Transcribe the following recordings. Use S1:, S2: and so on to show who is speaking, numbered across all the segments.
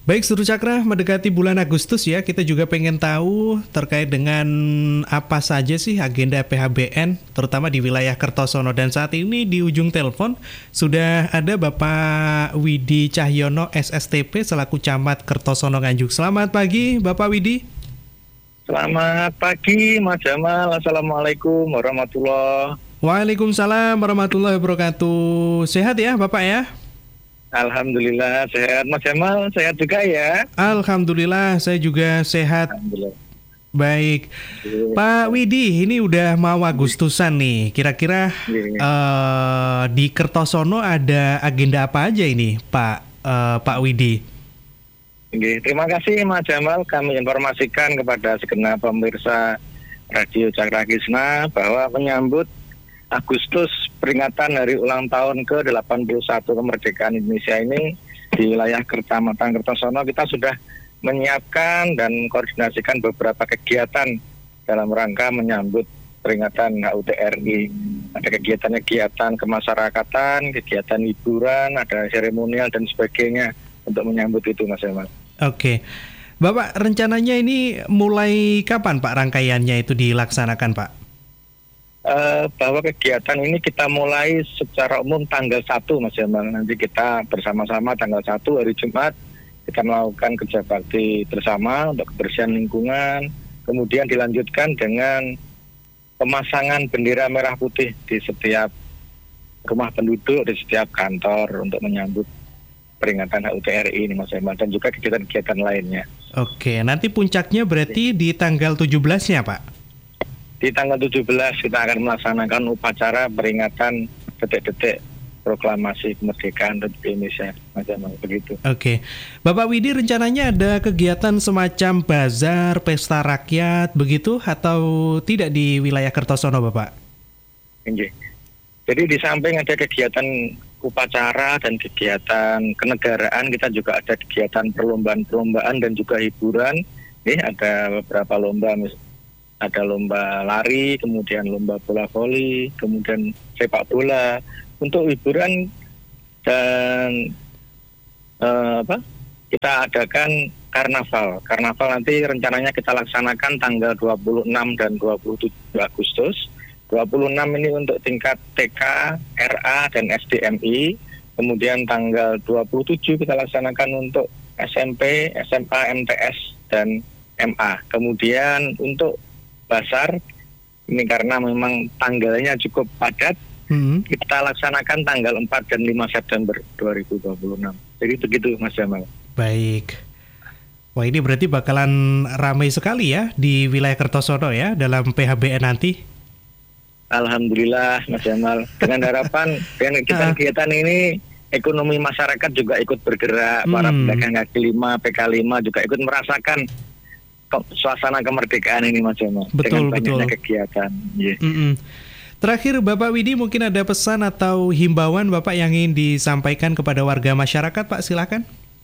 S1: Baik, Seru Cakra, mendekati bulan Agustus ya, kita juga pengen tahu terkait dengan apa saja sih agenda PHBN, terutama di wilayah Kertosono. Dan saat ini di ujung telepon sudah ada Bapak Widi Cahyono, SSTP, selaku Camat Kertosono Nganjuk. Selamat pagi, Bapak Widi.
S2: Selamat pagi, Mas Jamal. Assalamualaikum warahmatullahi wabarakatuh.
S1: Waalaikumsalam warahmatullahi wabarakatuh. Sehat ya, Bapak ya?
S2: Alhamdulillah sehat, Mas Jamal. Sehat juga ya?
S1: Alhamdulillah, saya juga sehat.
S2: Alhamdulillah.
S1: Baik, Pak Widi, ini udah mau Agustusan nih. Kira-kira di Kertosono ada agenda apa aja ini, Pak Widi?
S2: Terima kasih, Mas Jamal. Kami informasikan kepada segenap pemirsa Radio Cakra Krisna bahwa menyambut Agustus, peringatan hari ulang tahun ke-81 kemerdekaan Indonesia ini, di wilayah Kecamatan Kertosono kita sudah menyiapkan dan koordinasikan beberapa kegiatan dalam rangka menyambut peringatan HUT RI. Ada kegiatan-kegiatan kemasyarakatan, kegiatan hiburan, ada seremonial dan sebagainya untuk menyambut itu, Mas Jamal.
S1: Oke, Bapak, rencananya ini mulai kapan Pak rangkaiannya itu dilaksanakan, Pak?
S2: Bahwa kegiatan ini kita mulai secara umum tanggal 1, Mas Jamal. Nanti kita bersama-sama tanggal 1 hari Jumat kita melakukan kerja bakti bersama untuk kebersihan lingkungan, kemudian dilanjutkan dengan pemasangan bendera merah putih di setiap rumah penduduk, di setiap kantor untuk menyambut peringatan HUT RI ini, Mas Jamal, dan juga kegiatan-kegiatan lainnya.
S1: Oke, nanti puncaknya berarti di tanggal 17-nya, Pak?
S2: Di tanggal 17 kita akan melaksanakan upacara peringatan detik-detik proklamasi kemerdekaan Republik Indonesia, Mas Jamal, begitu.
S1: Oke, Bapak Widi, rencananya ada kegiatan semacam bazar, pesta rakyat, begitu, atau tidak di wilayah Kertosono, Bapak?
S2: Jadi di samping ada kegiatan upacara dan kegiatan kenegaraan, kita juga ada kegiatan perlombaan-perlombaan dan juga hiburan. Ada beberapa lomba, ada lomba lari, kemudian lomba bola voli, kemudian sepak bola. Untuk hiburan dan kita adakan karnaval. Karnaval nanti rencananya kita laksanakan tanggal 26 dan 27 Agustus. 26 ini untuk tingkat TK, RA, dan SDMI. Kemudian tanggal 27 kita laksanakan untuk SMP, SMA, MTS, dan MA. Kemudian untuk Basar, ini karena memang tanggalnya cukup padat, kita laksanakan tanggal 4 dan 5 September 2026. Jadi begitu, Mas Jamal.
S1: Baik. Wah, ini berarti bakalan ramai sekali ya di wilayah Kertosono ya dalam PHBN nanti.
S2: Alhamdulillah, Mas Jamal. Dengan harapan dengan kegiatan ini ekonomi masyarakat juga ikut bergerak, para pedagang kaki lima, PK5 juga ikut merasakan suasana kemerdekaan ini, Mas Jamal.
S1: Betul,
S2: dengan banyaknya kegiatan.
S1: Terakhir, Bapak Widi, mungkin ada pesan atau himbauan Bapak yang ingin disampaikan kepada warga masyarakat, Pak, silakan.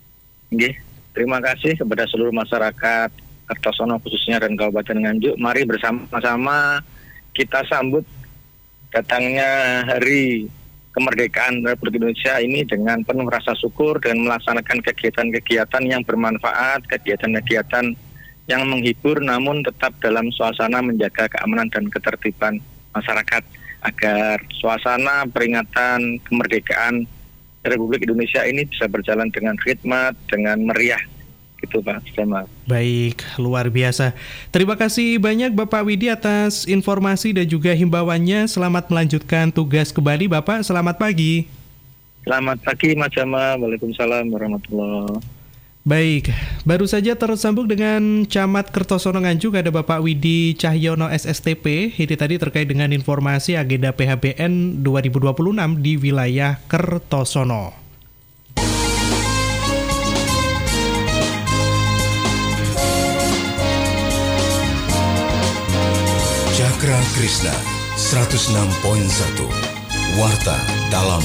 S2: Terima kasih kepada seluruh masyarakat Kertosono khususnya dan Kabupaten Nganjuk. Mari bersama-sama kita sambut datangnya hari kemerdekaan Republik Indonesia ini dengan penuh rasa syukur dan melaksanakan kegiatan-kegiatan yang bermanfaat, kegiatan-kegiatan yang menghibur namun tetap dalam suasana menjaga keamanan dan ketertiban masyarakat agar suasana peringatan kemerdekaan Republik Indonesia ini bisa berjalan dengan khidmat, dengan meriah. Gitu, Pak Jamal.
S1: Baik, luar biasa. Terima kasih banyak Bapak Widi atas informasi dan juga himbauannya. Selamat melanjutkan tugas kembali, Bapak. Selamat pagi.
S2: Selamat pagi, Mas Jamal. Waalaikumsalam warahmatullahi wabarakatuh.
S1: Baik, baru saja tersambung dengan Camat Kertosono Nganjuk, ada Bapak Widi Cahyono, SSTP. Ini tadi terkait dengan informasi agenda PHBN 2026 di wilayah Kertosono.
S3: Cakra Krisna 106.1 Warta dalam